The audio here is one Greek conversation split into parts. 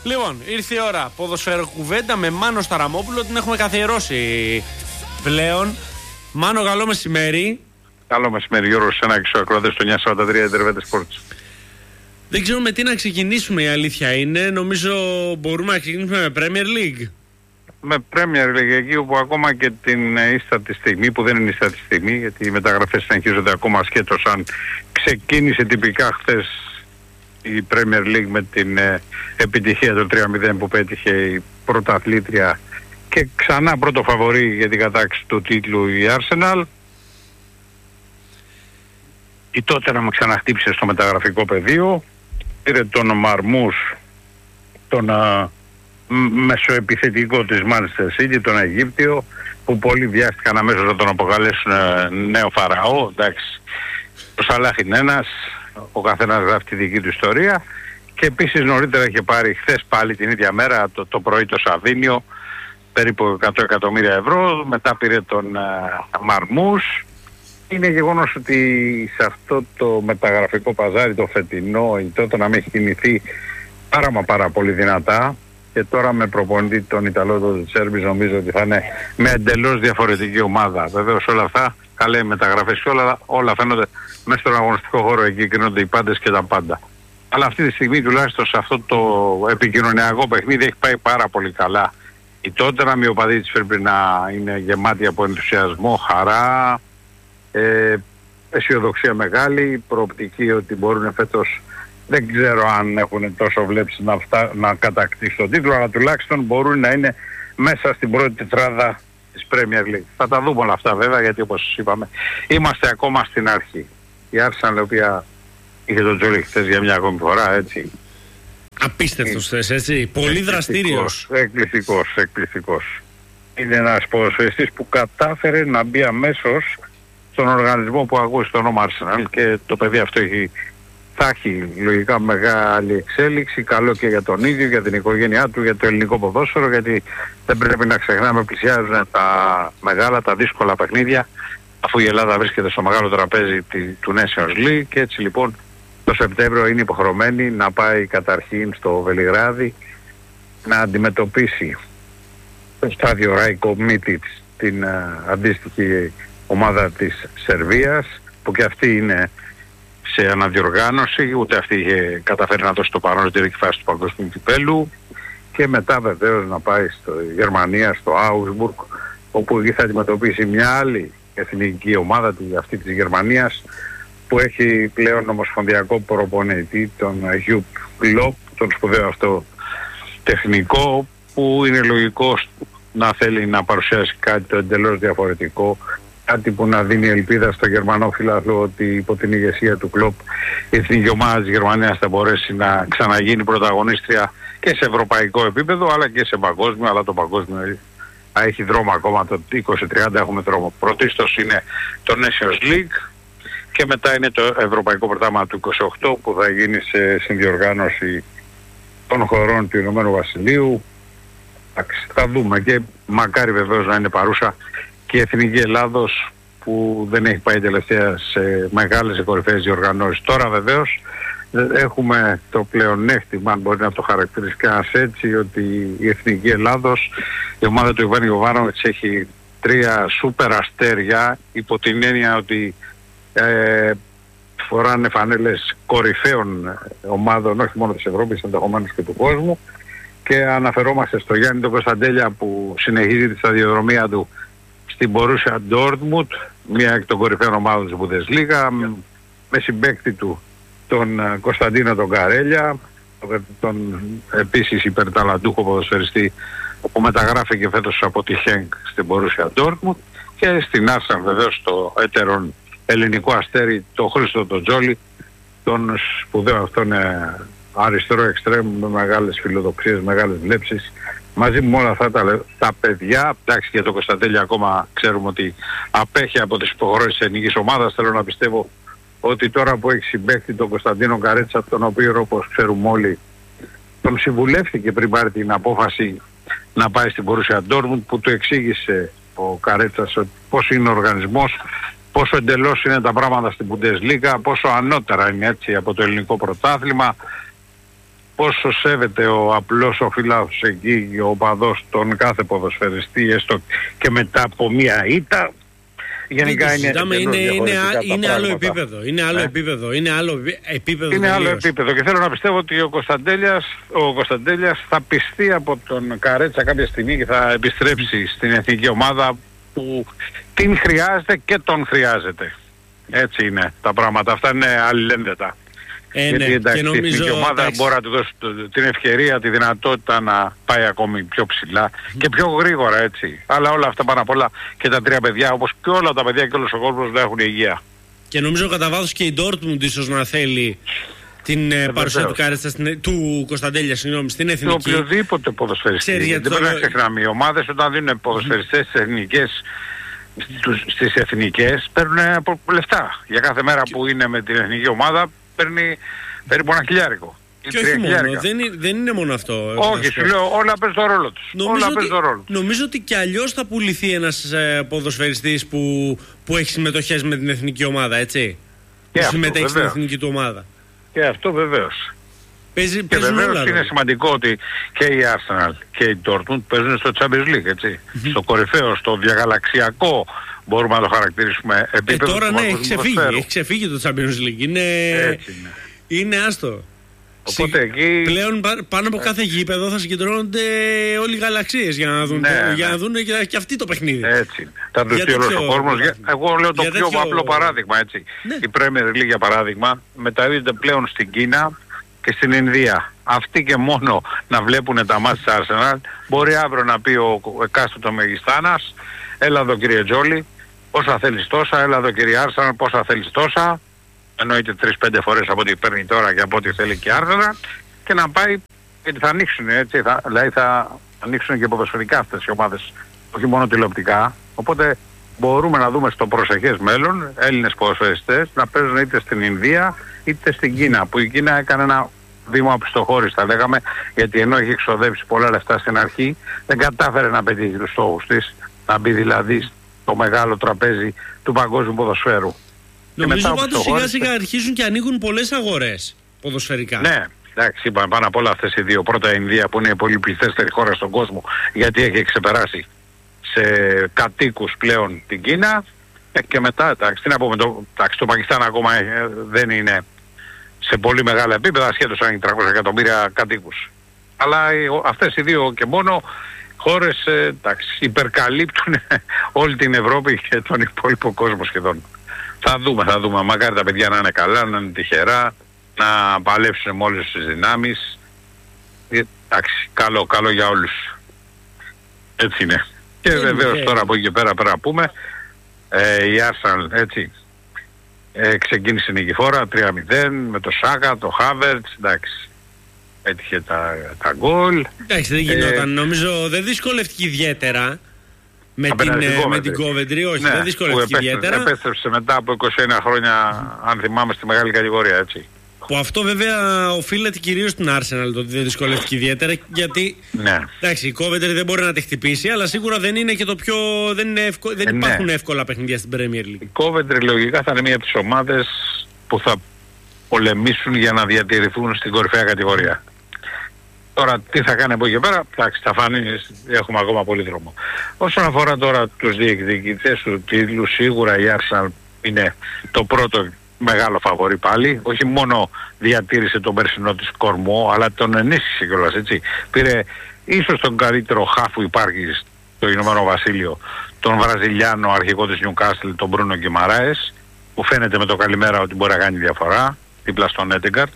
Λοιπόν, ήρθε η ώρα. Ποδοσφαιροκουβέντα με Μάνο Σταραμόπουλο. Την έχουμε καθιερώσει πλέον. Μάνο, καλό μεσημέρι. Καλό μεσημέρι, Γιώργο Σενάκης, ο ακροατής του 943 Ιντερβέτε Sports. Δεν ξέρω με τι να ξεκινήσουμε, η αλήθεια είναι. Νομίζω μπορούμε να ξεκινήσουμε με Premier League. Με Premier League, εκεί όπου ακόμα και την ίστατη στιγμή, που δεν είναι ίστατη στιγμή, γιατί οι μεταγραφές συνεχίζονται ακόμα ασχέτως αν ξεκίνησε τυπικά χθες η Premier League με την επιτυχία του 3-0 που πέτυχε η πρωταθλήτρια και ξανά πρώτο φαβορί για την κατάκτηση του τίτλου η Arsenal. Η Tottenham ξαναχτύπησε στο μεταγραφικό πεδίο, πήρε τον Μαρμούς, τον μεσοεπιθετικό της Manchester City, τον Αιγύπτιο, που πολλοί βιάστηκαν αμέσως να τον αποκαλέσουν νέο Φαραώ. Εντάξει, ο Σαλάχ είναι ένας, ο καθένας γράφει τη δική του ιστορία. Και επίσης νωρίτερα είχε πάρει χθες πάλι την ίδια μέρα το πρωί το Σαβίνιο, περίπου 100 εκατομμύρια ευρώ. Μετά πήρε τον Μαρμούς. Είναι γεγονός ότι σε αυτό το μεταγραφικό παζάρι το φετινό η Tottenham έχει κινηθεί πάρα πολύ δυνατά, και τώρα με προπονητή τον Ιταλό τον Τσέρμπι νομίζω ότι θα είναι με εντελώς διαφορετική ομάδα. Βεβαίως όλα αυτά, καλές μεταγραφές και όλα φαίνονται μέσα στον αγωνιστικό χώρο, εκεί κρίνονται οι πάντες και τα πάντα. Αλλά αυτή τη στιγμή τουλάχιστον σε αυτό το επικοινωνιακό παιχνίδι έχει πάει πάρα πολύ καλά η Tottenham. Οι οπαδοί της πρέπει να είναι γεμάτοι από ενθουσιασμό, χαρά, αισιοδοξία μεγάλη, προοπτική ότι μπορούν φέτος, δεν ξέρω αν έχουν τόσο βλέψει να κατακτήσουν τον τίτλο, αλλά τουλάχιστον μπορούν να είναι μέσα στην πρώτη τετράδα της Premier League. Θα τα δούμε όλα αυτά βέβαια, γιατί όπως είπαμε είμαστε ακόμα στην αρχή. Η Arsenal, η οποία είχε τον Τζόλι χθες για μια ακόμη φορά, έτσι. Απίστευτος θες, έτσι. Πολύ δραστήριος. Εκπληκτικός. Είναι ένας ποδοσφαιριστής που κατάφερε να μπει αμέσως στον οργανισμό που ακούει το όνομα Arsenal, και το παιδί αυτό θα έχει λογικά μεγάλη εξέλιξη, καλό και για τον ίδιο, για την οικογένειά του, για το ελληνικό ποδόσφαιρο, γιατί δεν πρέπει να ξεχνάμε, πλησιάζουν τα μεγάλα, τα δύσκολα παιχνίδια, αφού η Ελλάδα βρίσκεται στο μεγάλο τραπέζι του Nations League, και έτσι λοιπόν το Σεπτέμβριο είναι υποχρεωμένη να πάει καταρχήν στο Βελιγράδι να αντιμετωπίσει το στάδιο Rai Committee, την αντίστοιχη ομάδα της Σερβίας, που και αυτή είναι σε αναδιοργάνωση, ούτε αυτή είχε καταφέρει να δώσει το παρόν στη δική φάση του παγκοσμίου κυπέλου, και μετά βεβαίως να πάει στο Γερμανία, στο Augsburg, όπου εκεί θα αντιμετωπίσει μια άλλη εθνική ομάδα, αυτή της Γερμανίας, που έχει πλέον ομοσπονδιακό προπονητή, τον Γιουπ Κλοπ, τον σπουδαίο αυτό τεχνικό, που είναι λογικό να θέλει να παρουσιάσει κάτι το εντελώς διαφορετικό, κάτι που να δίνει ελπίδα στο Γερμανό φιλάθλο ότι υπό την ηγεσία του Κλοπ η εθνική ομάδα της Γερμανίας θα μπορέσει να ξαναγίνει πρωταγωνίστρια και σε ευρωπαϊκό επίπεδο αλλά και σε παγκόσμιο, αλλά το παγκόσμιο έχει δρόμο ακόμα, το 2030 έχουμε δρόμο. Πρωτίστως είναι το Nations League και μετά είναι το Ευρωπαϊκό Πρωτάθλημα του 28 που θα γίνει σε συνδιοργάνωση των χωρών του Ηνωμένου Βασιλείου. Θα δούμε, και μακάρι βεβαίως να είναι παρούσα και η Εθνική Ελλάδος, που δεν έχει πάει τελευταία σε μεγάλες κορυφαίες διοργανώσεις. Τώρα βεβαίως έχουμε το πλεονέκτημα, αν μπορεί να το χαρακτηρίσει κανένας έτσι, ότι η Εθνική Ελλάδος, η ομάδα του Ιβάν Ιωβάνοβιτς, έχει 3 σούπερ αστέρια, υπό την έννοια ότι φοράνε φανέλες κορυφαίων ομάδων, όχι μόνο της Ευρώπης, ενδεχομένως και του κόσμου, και αναφερόμαστε στο Γιάννη τον Κωνσταντέλια, που συνεχίζει τη σταδιοδρομία του στην Μπορούσια Ντόρτμουντ, μία εκ των κορυφαίων ομάδων της Bundesliga, με συμπαίκτη του τον Κωνσταντίνο τον Καρέλια, τον επίσης υπερταλαντούχο ποδοσφαιριστή που μεταγράφηκε φέτος από τη Χένκ στην Μπορούσια Ντόρτμουντ, και στην Arsenal βεβαίως το έτερον ελληνικό αστέρι, το Χρήστο τον Τζόλι, τον σπουδαίο αυτόν αριστερό εξτρέμ με μεγάλες φιλοδοξίες, μεγάλες βλέψεις. Μαζί με όλα αυτά τα παιδιά, εντάξει, και το Κωνσταντέλια ακόμα ξέρουμε ότι απέχει από τις υποχρεώσεις της εθνικής ομάδας. Θέλω να πιστεύω ότι τώρα που έχει συμπαίχτη τον Κωνσταντίνο Καρέτσα, τον οποίο όπως ξέρουμε όλοι τον συμβουλεύτηκε πριν πάρει την απόφαση να πάει στην Μπορούσια Ντόρτμουντ, που του εξήγησε ο Καρέτσας πώς είναι ο οργανισμός, πόσο εντελώς είναι τα πράγματα στην Bundesliga, πόσο ανώτερα είναι έτσι από το ελληνικό πρωτάθλημα, πόσο σέβεται ο απλός ο φιλάθος εκεί, ο οπαδός, τον κάθε ποδοσφαιριστή, έστω και μετά από μία ήττα. Γενικά είναι άλλο επίπεδο. Είναι άλλο επίπεδο. Είναι άλλο επίπεδο. Είναι άλλο επίπεδο. Και θέλω να πιστεύω ότι ο Κωνσταντέλιας θα πιστεί από τον Καρέτσα κάποια στιγμή και θα επιστρέψει στην εθνική ομάδα που την χρειάζεται και τον χρειάζεται. Έτσι είναι τα πράγματα. Αυτά είναι αλληλένδετα. Γιατί εντάξει, η εθνική ομάδα μπορεί να του δώσει την ευκαιρία, τη δυνατότητα να πάει ακόμη πιο ψηλά και πιο γρήγορα, έτσι. Αλλά όλα αυτά πάνω απ' όλα και τα τρία παιδιά, όπως και όλα τα παιδιά και όλος ο κόσμος, να έχουν υγεία. Και νομίζω κατά βάθος και η Ντόρτμουντ ίσως να θέλει την παρουσία του Κάρετσα, του Κωνσταντέλια, συγγνώμη, στην εθνική. Και οποιοδήποτε ποδοσφαιριστή. Δεν πρέπει να ξεχνάμε. Οι ομάδες όταν δίνουν ποδοσφαιριστές στις εθνικές, στις εθνικές παίρνουν λεφτά. Για κάθε μέρα που είναι με την εθνική ομάδα παίρνει περίπου $1.000. Και όχι μόνο, δεν είναι μόνο αυτό. Όχι, σου λέω, όλα παίζουν τον ρόλο τους. Νομίζω ότι και αλλιώς θα πουληθεί ένας ποδοσφαιριστής που έχει συμμετοχές με την εθνική ομάδα, έτσι. Που συμμετέχει στην εθνική του ομάδα. Και αυτό βεβαίως. Και βεβαίως είναι σημαντικό ότι και η Arsenal και η Dortmund παίζουν στο Champions League, έτσι. Στο κορυφαίο, στο διαγαλαξιακό, μπορούμε να το χαρακτηρίσουμε, επίπεδο. Τώρα ναι, έχει ξεφύγει το Champions League. Είναι άστο. Οπότε εκεί... Πλέον πάνω από κάθε γήπεδο θα συγκεντρώνονται όλοι οι γαλαξίες για να δουν, για να δουν και αυτοί το παιχνίδι. Έτσι. Θα τους πει όλος ο κόσμος. Εγώ λέω το πιο απλό παράδειγμα, έτσι. Ναι. Η Premier League, για παράδειγμα, μεταδίδεται πλέον στην Κίνα και στην Ινδία. Αυτοί και μόνο να βλέπουν τα μάτς της Arsenal, μπορεί αύριο να πει ο εκάστοτο Μεγιστάνας, έλα εδώ κύριε Τζόλι, πόσα θέλεις τόσα, έλα εδώ κύριε Arsenal, πόσα θέλεις τόσα. Εννοείται 3-5 φορές από ό,τι παίρνει τώρα και από ό,τι θέλει και Arsenal, και να πάει, γιατί θα ανοίξουν, έτσι, δηλαδή θα ανοίξουν και ποδοσφαιρικά αυτές οι ομάδες, όχι μόνο τηλεοπτικά. Οπότε μπορούμε να δούμε στο προσεχές μέλλον Έλληνες ποδοσφαιριστές να παίζουν είτε στην Ινδία είτε στην Κίνα, που η Κίνα έκανε ένα βήμα οπισθοχώρηση, θα λέγαμε, γιατί ενώ έχει εξοδέψει πολλά λεφτά στην αρχή, δεν κατάφερε να πετύχει τους στόχους της, να μπει δηλαδή στο μεγάλο τραπέζι του παγκόσμιου ποδοσφαίρου. Νομίζω πάντως σιγά σιγά αρχίζουν και ανοίγουν πολλές αγορές ποδοσφαιρικά. Ναι, εντάξει, είπαμε πάνω απ' όλα αυτές οι δύο. Πρώτα η Ινδία, που είναι η πολυπληθέστερη χώρα στον κόσμο, γιατί έχει ξεπεράσει σε κατοίκους πλέον την Κίνα, και μετά, εντάξει, τι να πούμε, το Πακιστάν ακόμα δεν είναι σε πολύ μεγάλα επίπεδα, ασχέτως αν έχει 300 εκατομμύρια κατοίκους. Αλλά αυτές οι δύο και μόνο χώρες, εντάξει, υπερκαλύπτουν όλη την Ευρώπη και τον υπόλοιπο κόσμο σχεδόν. Θα δούμε. Μακάρι τα παιδιά να είναι καλά, να είναι τυχερά, να παλέψουν με όλες τις δυνάμεις. Εντάξει, καλό για όλους. Έτσι είναι. Και βεβαίως τώρα από εκεί και πέρα να πούμε, η Arsenal, έτσι, ξεκίνησε νικηφόρα 3-0 με το Σάκα, το Χάβερτς, εντάξει. Έτυχε τα γκολ. Εντάξει, δεν γινόταν. Νομίζω δεν δυσκολεύτηκε ιδιαίτερα. Με την Coventry, όχι, δεν δυσκολεύτηκε ιδιαίτερα. Επέστρεψε μετά από 21 χρόνια, αν θυμάμαι, στη μεγάλη κατηγορία, έτσι. Που αυτό βέβαια οφείλεται κυρίως στην Arsenal, το ότι δεν δυσκολεύτηκε ιδιαίτερα, γιατί εντάξει, η Coventry δεν μπορεί να τη χτυπήσει, αλλά σίγουρα δεν είναι και το πιο. Δεν υπάρχουν εύκολα παιχνίδια στην Premier League. Η Coventry λογικά θα είναι μία από τις ομάδες που θα πολεμήσουν για να διατηρηθούν στην κορυφαία κατηγορία. Τώρα τι θα κάνει από εκεί και πέρα, εντάξει, θα φανεί, έχουμε ακόμα πολύ δρόμο. Όσον αφορά τώρα τους διεκδικητές του τίτλου, σίγουρα η Arsenal είναι το πρώτο μεγάλο φαβορί πάλι. Όχι μόνο διατήρησε τον περσινό της κορμό, αλλά τον ενίσχυσε κιόλας, έτσι. Πήρε ίσως τον καλύτερο χαφ που υπάρχει στο Ηνωμένο Βασίλειο, τον Βραζιλιάνο αρχηγό της Newcastle, τον Μπρούνο Γκιμαράες, που φαίνεται με το καλημέρα ότι μπορεί να κάνει διαφορά, δίπλα στον Έντεγκαρτ.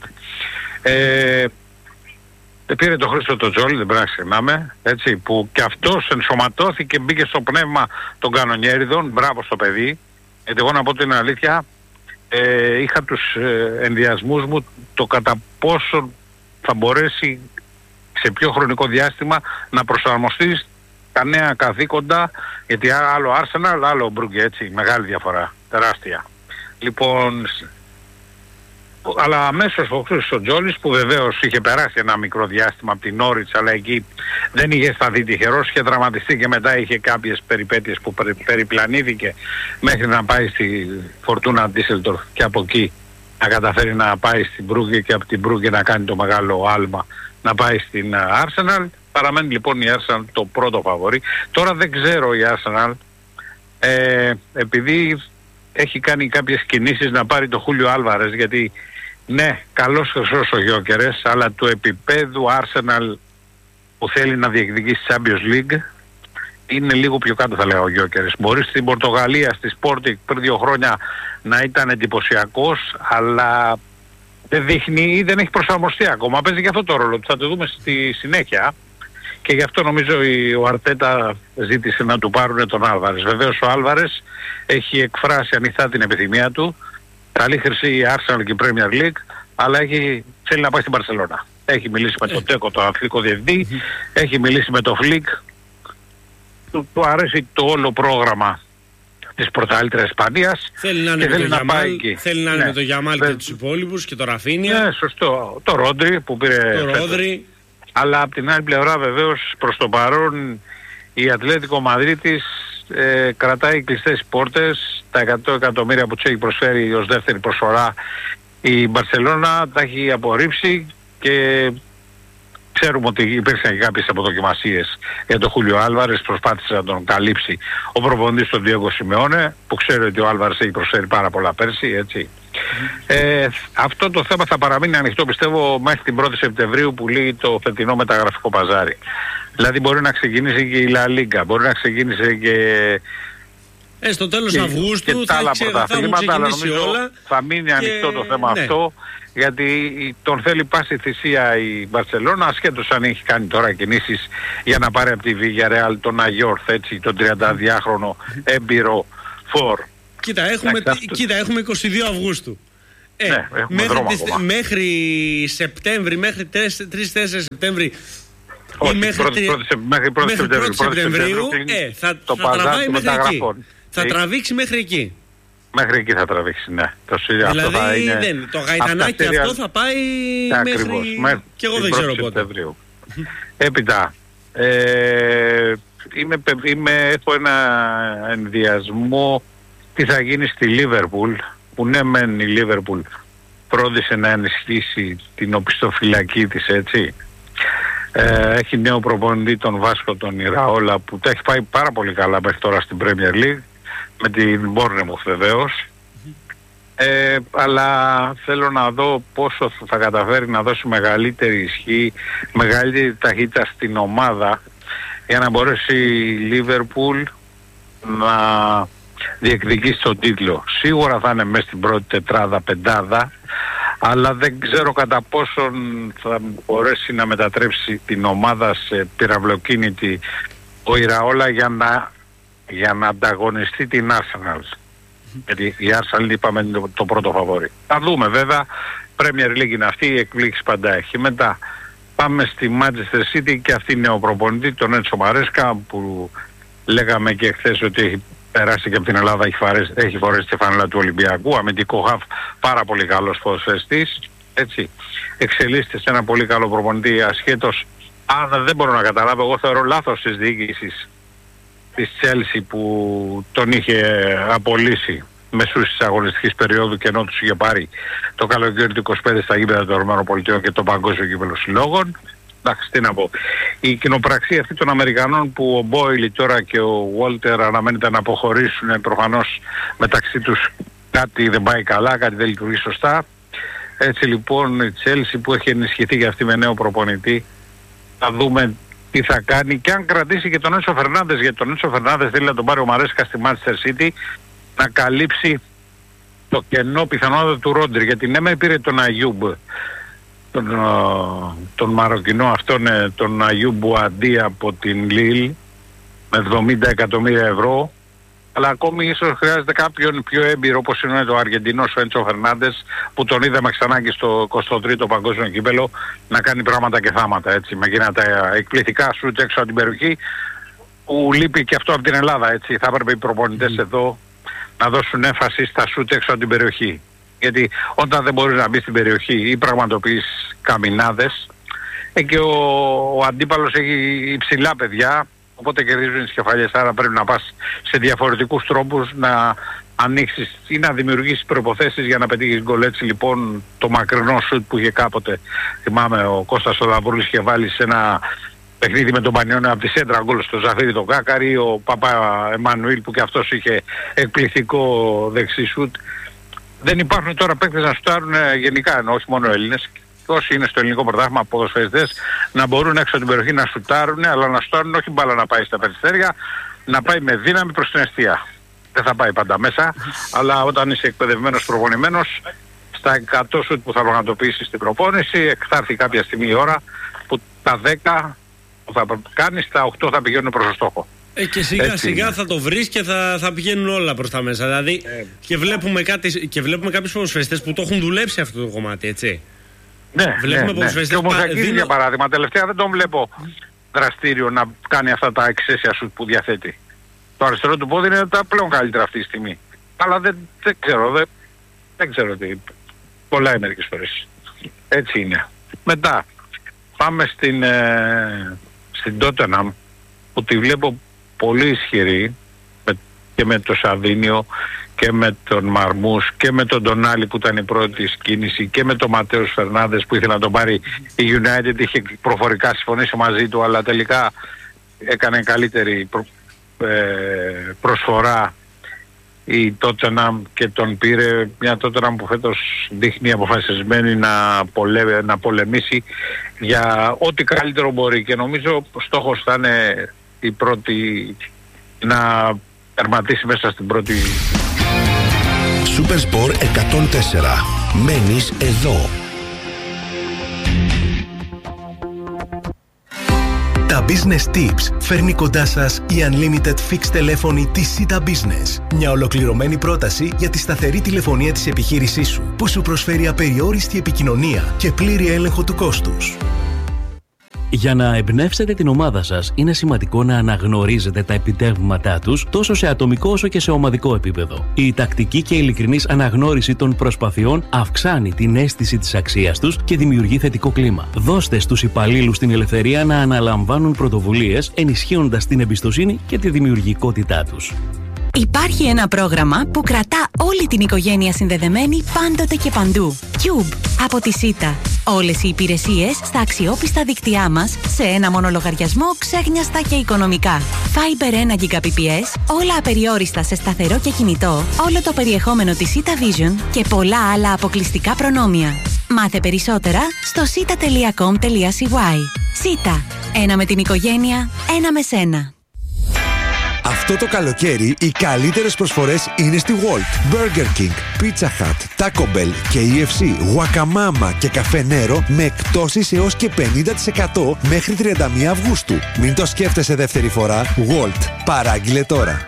Πήρε το Χρήστο το Τζόλι, δεν πρέπει να ξεχνάμε, έτσι, που και αυτός ενσωματώθηκε, μπήκε στο πνεύμα των κανονιέριδων. Μπράβο στο παιδί. Γιατί εγώ να πω την αλήθεια, είχα τους ενδιασμούς μου το κατά πόσο θα μπορέσει σε πιο χρονικό διάστημα να προσαρμοστεί τα νέα καθήκοντα, γιατί άλλο Arsenal, άλλο Μπρούγκε, έτσι, μεγάλη διαφορά, τεράστια. Λοιπόν, αλλά αμέσως ο Χρήστος Τζόλις, που βεβαίως είχε περάσει ένα μικρό διάστημα από την Όριτς, αλλά εκεί δεν είχε σταθεί τυχερός, είχε τραυματιστεί και μετά είχε κάποιες περιπέτειες που περιπλανήθηκε μέχρι να πάει στη Φορτούνα Ντίσελντορφ και από εκεί να καταφέρει να πάει στην Μπρούγκε και από την Μπρούγκε να κάνει το μεγάλο άλμα να πάει στην Arsenal. Παραμένει λοιπόν η Arsenal το πρώτο φαβορί. Τώρα δεν ξέρω η Arsenal, επειδή έχει κάνει κάποιες κινήσεις να πάρει το Χούλιο Άλβαρες, γιατί ναι, καλός χρυσός ο Γιόκερες, αλλά του επίπεδου Arsenal που θέλει να διεκδικήσει Champions League είναι λίγο πιο κάτω, θα λέω, ο Γιόκερες. Μπορεί στην Πορτογαλία, στη Sporting πριν 2 χρόνια να ήταν εντυπωσιακός, αλλά δεν δείχνει ή δεν έχει προσαρμοστεί ακόμα. Παίζει και αυτό το ρόλο, θα το δούμε στη συνέχεια. Και γι' αυτό νομίζω ο Αρτέτα ζήτησε να του πάρουν τον Άλβαρες. Βεβαίως ο Άλβαρες έχει εκφράσει ανοιχτά την επιθυμία του. Καλή χρυσή η Arsenal και η Premier League, αλλά θέλει να πάει στην Μπαρσελόνα. Έχει μιλήσει με τον Τέκο, τον αθλητικό διευθυντή, έχει μιλήσει με τον Φλικ. Του αρέσει το όλο πρόγραμμα της πρωταθλήτριας Ισπανίας. Θέλει να είναι με τον Γιαμάλ, θέλει να είναι με τον Γιαμάλ και τους υπόλοιπους και τον Ραφίνια. Ναι, σωστό. Το Ρόντρι που πήρε. Το Ρόντρι. Αλλά από την άλλη πλευρά βεβαίως προς το παρόν η Ατλέτικο Μαδρίτης κρατάει κλειστές πόρτες. Τα 100 εκατομμύρια που τους έχει προσφέρει ως δεύτερη προσφορά η Μπαρσελόνα τα έχει απορρίψει και ξέρουμε ότι υπήρξαν και κάποιες αποδοκιμασίες για τον Χούλιο Άλβαρες, προσπάθησε να τον καλύψει ο προπονητής τον Διέγκο Σιμεώνε, που ξέρει ότι ο Άλβαρες έχει προσφέρει πάρα πολλά πέρσι, έτσι. Αυτό το θέμα θα παραμείνει ανοιχτό, πιστεύω, μέχρι την 1η Σεπτεμβρίου που λύγει το φετινό μεταγραφικό παζάρι. Δηλαδή μπορεί να ξεκινήσει και η Λα Λίγκα, μπορεί να ξεκινήσει και στο τέλος Αυγούστου και τα άλλα πρωταθλήματα, αλλά νομίζω όλα θα μείνει ανοιχτό το θέμα αυτό, γιατί τον θέλει πάση θυσία η Μπαρσελόνα, ασχέτως αν έχει κάνει τώρα κινήσεις για να πάρει από τη Villarreal τον Αγιόρθ, έτσι, τον 32χρονο έμπειρο φορ. Κοίτα, έχουμε 22 Αυγούστου. Ναι, μέχρι Σεπτέμβρη, μέχρι 3-4 Σεπτέμβρη, όχι, ή μέχρι 1 Σεπτεμβρίου, θα τραβάει μέχρι εκεί. Θα τραβήξει μέχρι εκεί. Μέχρι εκεί θα τραβήξει, ναι. Δηλαδή αυτό θα είναι... το γαϊτανάκι αυτό θα πάει μέχρι... Και εγώ δεν ξέρω πότε. Έπειτα, έχω ένα ενδιασμό τι θα γίνει στη Λίβερπουλ, που ναι μεν η Λίβερπουλ πρόδεισε να ενισχύσει την οπισθοφυλακή της, έτσι. Έχει νέο προπονητή τον Βάσκο τον Ιραόλα, που τα έχει πάει πάρα πολύ καλά μέχρι τώρα στην Premier League, με την Bournemouth βεβαίως. Αλλά θέλω να δω πόσο θα καταφέρει να δώσει μεγαλύτερη ισχύ, μεγαλύτερη ταχύτητα στην ομάδα, για να μπορέσει η Λίβερπουλ να διεκδικήσει τον τίτλο. Σίγουρα θα είναι μέσα στην πρώτη τετράδα, πεντάδα, αλλά δεν ξέρω κατά πόσον θα μπορέσει να μετατρέψει την ομάδα σε πυραυλοκίνητη ο Ιραόλα για να ανταγωνιστεί την Arsenal. Γιατί η Arsenal είπαμε είναι το πρώτο φαβόρι. Θα δούμε βέβαια, Premier League είναι αυτή, η εκπλήξη πάντα έχει. Μετά πάμε στη Manchester City και αυτή είναι ο προπονητή, τον Έντσο Μαρέσκα, που λέγαμε και χθες ότι έχει περάσει και από την Ελλάδα, έχει φορέσει τη φανέλα του Ολυμπιακού, αμυντικό χαφ, πάρα πολύ καλός ποδοσφαιριστής, έτσι. Εξελίσσεται σε ένα πολύ καλό προπονητή, ασχέτως αν δεν μπορώ να καταλάβω, εγώ θεωρώ λάθος της διοίκησης της Chelsea που τον είχε απολύσει μεσούς της αγωνιστικής περίοδου και ενώ τους είχε πάρει το καλοκαίρι του 25 στα γήπεδα των ΗΠΑ και το Παγκόσμιο Κύπελλο Συλλόγων. Εντάξει, τι να πω. Η κοινοπραξία αυτή των Αμερικανών που ο Μπόιλι τώρα και ο Βόλτερ αναμένεται να αποχωρήσουν, προφανώς μεταξύ τους κάτι δεν πάει καλά, κάτι δεν λειτουργεί σωστά. Έτσι λοιπόν η Chelsea που έχει ενισχυθεί για αυτή με νέο προπονητή, θα δούμε τι θα κάνει και αν κρατήσει και τον Ένσο Φερνάντες, γιατί τον Ένσο Φερνάντες θέλει να τον πάρει ο Μαρέσκα στη Manchester City να καλύψει το κενό πιθανότητα του Ρόντρι, γιατί ναι με πήρε τον Αγιούμπ, τον Μαροκινό αυτόν, τον Αγιούμπ Μπουαντί από την Λίλ με 70 εκατομμύρια ευρώ, αλλά ακόμη ίσως χρειάζεται κάποιον πιο έμπειρο όπως είναι το Αργεντινός ο Έντσο Φερνάντες, που τον είδαμε ξανά και στο 23ο Παγκόσμιο Κύπελλο να κάνει πράγματα και θάματα, έτσι, με εκείνα τα εκπληκτικά σουτ έξω από την περιοχή που λείπει και αυτό από την Ελλάδα, έτσι. Θα έπρεπε οι προπονητές εδώ να δώσουν έμφαση στα σουτ έξω από την περιοχή, γιατί όταν δεν μπορείς να μπει στην περιοχή ή πραγματοποιείς καμινάδες, και ο αντίπαλος έχει υψηλά παιδιά, οπότε κερδίζουν τις κεφαλιές, άρα πρέπει να πας σε διαφορετικούς τρόπους να ανοίξεις ή να δημιουργήσεις προϋποθέσεις για να πετύχεις γκολ. Έτσι λοιπόν το μακρινό σουτ που είχε κάποτε, θυμάμαι, ο Κώστας ο Δαβούρλης είχε βάλει σε ένα παιχνίδι με τον Πανιώνα από τη σέντρα γκολ στο Ζαφύρι τον Κάκαρη, ο Παπα Εμμανουήλ που και αυτός είχε εκπληκτικό δεξί σουτ. Δεν υπάρχουν τώρα παίκτες να σουτάρουν γενικά, όχι μόνο Έλληνες, όσοι είναι στο ελληνικό πρωτάθλημα ποδοσφαιριστές, να μπορούν έξω από την περιοχή να σουτάρουν, αλλά να σουτάρουν όχι μπάλα να πάει στα περιστέρια, να πάει με δύναμη προς την εστία. Δεν θα πάει πάντα μέσα, αλλά όταν είσαι εκπαιδευμένος, προπονημένος, στα 100 σουτ που θα πραγματοποιήσεις στην προπόνηση, θα έρθει κάποια στιγμή η ώρα που τα 10 που θα κάνεις, τα 8 θα πηγαίνουν προς το στόχο. Και σιγά σιγά θα το βρεις και θα πηγαίνουν όλα προς τα μέσα. Δηλαδή και βλέπουμε κάποιους ποδοσφαιριστές που το έχουν δουλέψει αυτό το κομμάτι, έτσι. Ναι, βλέπουμε ποδοσφαιριστές. Και ο Μουζακίδης για παράδειγμα, τελευταία δεν τον βλέπω δραστήριο να κάνει αυτά τα εξαίσια σουτ που διαθέτει. Το αριστερό του πόδι είναι τα πλέον καλύτερα αυτή τη στιγμή. Αλλά δεν ξέρω τι. Κολλάει μερικές φορές. Έτσι είναι. Μετά πάμε στην Τότεναμ που τη βλέπω πολύ ισχυρή και με το Σαβίνιο και με τον Μαρμούς και με τον Ντονάλι που ήταν η πρώτη κίνηση και με τον Ματέος Φερνάνδες που ήθελε να τον πάρει η United, είχε προφορικά συμφωνήσει μαζί του αλλά τελικά έκανε καλύτερη προσφορά η Τότεναμ και τον πήρε, μια Τότεναμ που φέτος δείχνει αποφασισμένη να πολεμήσει για ό,τι καλύτερο μπορεί και νομίζω ο στόχος θα είναι η πρώτη να τερματίσει μέσα στην πρώτη. Supersport 104. Μένεις εδώ. Τα Business Tips φέρνει κοντά σας η Unlimited Fixed τηλέφωνη της Sita Business. Μια ολοκληρωμένη πρόταση για τη σταθερή τηλεφωνία της επιχείρησής σου, που σου προσφέρει απεριόριστη επικοινωνία και πλήρη έλεγχο του κόστους. Για να εμπνεύσετε την ομάδα σας, είναι σημαντικό να αναγνωρίζετε τα επιτεύγματά τους τόσο σε ατομικό όσο και σε ομαδικό επίπεδο. Η τακτική και ειλικρινής αναγνώριση των προσπαθειών αυξάνει την αίσθηση της αξίας τους και δημιουργεί θετικό κλίμα. Δώστε στους υπαλλήλους την ελευθερία να αναλαμβάνουν πρωτοβουλίες, ενισχύοντας την εμπιστοσύνη και τη δημιουργικότητά τους. Υπάρχει ένα πρόγραμμα που κρατά όλη την οικογένεια συνδεδεμένη πάντοτε και παντού. Cube από τη Sita. Όλες οι υπηρεσίες στα αξιόπιστα δίκτυά μας σε ένα μόνο λογαριασμό, ξέχνιαστα και οικονομικά. Fiber 1 Gbps, όλα απεριόριστα σε σταθερό και κινητό, όλο το περιεχόμενο της Sita Vision και πολλά άλλα αποκλειστικά προνόμια. Μάθε περισσότερα στο sita.com.cy. Sita. Ένα με την οικογένεια, ένα με σένα. Αυτό το καλοκαίρι οι καλύτερες προσφορές είναι στη Walt. Burger King, Pizza Hut, Taco Bell και EFC, Wakamama και Καφέ Νέρο με εκπτώσεις έως και 50% μέχρι 31 Αυγούστου. Μην το σκέφτεσαι δεύτερη φορά. Walt. Παράγγειλε τώρα.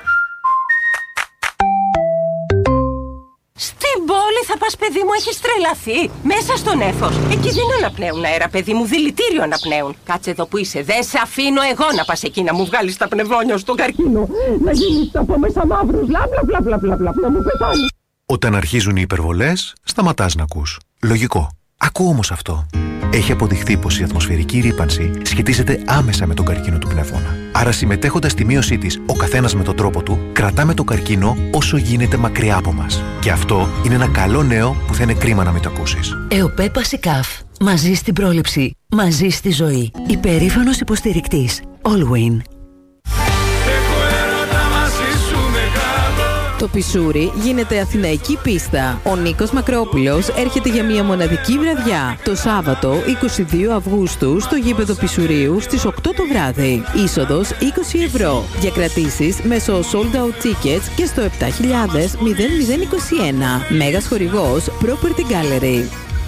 Στην πόλη θα πας, παιδί μου, έχεις τρελαθεί. Μέσα στον Έφος. Εκεί δεν αναπνέουν αέρα, παιδί μου, δηλητήριο αναπνέουν. Κάτσε εδώ που είσαι. Δεν σε αφήνω εγώ να πας εκεί να μου βγάλεις τα πνευμόνια στον καρκίνο. Να γίνεις από μέσα μαύρος. Λα, να μου πετάνει. Όταν αρχίζουν οι υπερβολές, σταματάς να ακούς. Λογικό. Ακού όμως αυτό. Έχει αποδειχθεί πως η ατμοσφαιρική ρύπανση σχετίζεται άμεσα με τον καρκίνο του πνεύμονα. Άρα, συμμετέχοντας στη μείωσή της, ο καθένας με τον τρόπο του, κρατάμε τον καρκίνο όσο γίνεται μακριά από μας. Και αυτό είναι ένα καλό νέο που θα είναι κρίμα να μην το ακούσεις. ΕΟΠΕ Πασικάφ. Μαζί στην πρόληψη. Μαζί στη ζωή. Υπερήφανος υποστηρικτής. Allwin. Το Πισούρι γίνεται αθηναϊκή πίστα. Ο Νίκος Μακρόπουλος έρχεται για μια μοναδική βραδιά. Το Σάββατο 22 Αυγούστου στο γήπεδο Πισουρίου στις 8 το βράδυ. Είσοδος 20 ευρώ. Διακρατήσεις μέσω sold out tickets και στο 7000-0021. Μέγας χορηγός Property Gallery.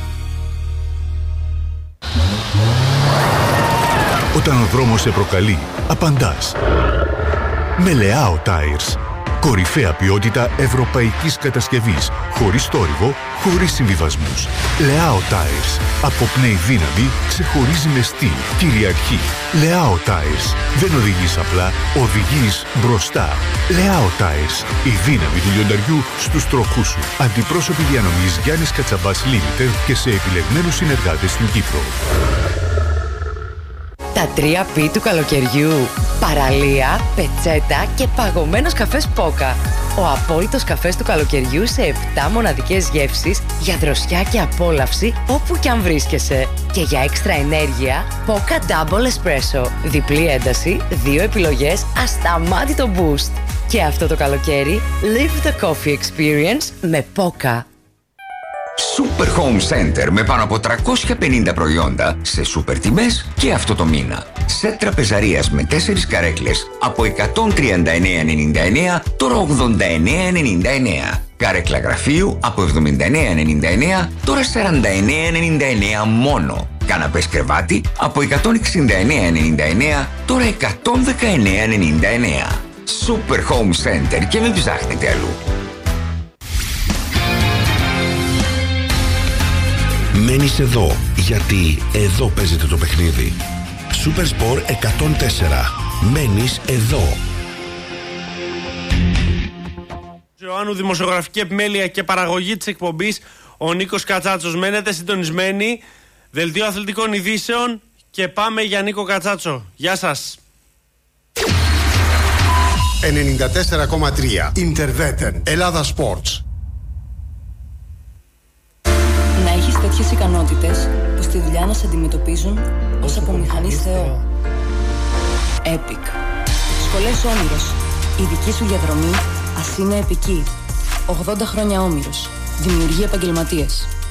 Όταν ο δρόμος σε προκαλεί, απαντάς. Με Leao Tires. Κορυφαία ποιότητα ευρωπαϊκής κατασκευής. Χωρίς θόρυβο, χωρίς συμβιβασμούς. Leao Tires. Αποπνέει δύναμη, ξεχωρίζει με στυλ, κυριαρχεί. Leao Tires. Δεν οδηγείς απλά, οδηγείς μπροστά. Leao Tires. Η δύναμη του λιονταριού στους τροχούς σου. Αντιπρόσωποι διανομής Γιάννης Κατσαμπάς Limited και σε επιλεγμένους συνεργάτες στην Κύπρο. Τα 3 P του καλοκαιριού. παραλία, πετσέτα και παγωμένος καφές Πόκα. Ο απόλυτος καφές του καλοκαιριού σε 7 μοναδικές γεύσεις για δροσιά και απόλαυση όπου κι αν βρίσκεσαι. Και για έξτρα ενέργεια, Πόκα Double Espresso. Διπλή ένταση, 2 επιλογές, ασταμάτητο boost. Και αυτό το καλοκαίρι, live the coffee experience με Πόκα. Super Home Center με πάνω από 350 προϊόντα σε super τιμές και αυτό το μήνα. Σετ τραπεζαρίας με 4 καρέκλες από 139,99 τώρα 89,99. Καρέκλα γραφείου από 79,99 τώρα 49,99 μόνο. Καναπές κρεβάτι από 169,99 τώρα 119,99. Super Home Center και μην ψάχνετε αλλού. Μένεις εδώ, γιατί εδώ παίζεται το παιχνίδι. Super Sport 104. Μένεις εδώ. Ζωάννου, δημοσιογραφική επιμέλεια και παραγωγή της εκπομπής, ο Νίκος Κατσάτσος. Μένετε συντονισμένοι. Δελτίο αθλητικών ειδήσεων και πάμε για Νίκο Κατσάτσο. Γεια σας. 94,3 Interveten Ελλάδα Sports. Να έχεις τέτοιες ικανότητες που στη δουλειά να σε αντιμετωπίζουν ως απομηχανής Θεό. Epic. Σχολές Όμηρος. Η δική σου διαδρομή ας είναι επική. 80 χρόνια Όμηρος. Δημιουργεί επαγγελματίες.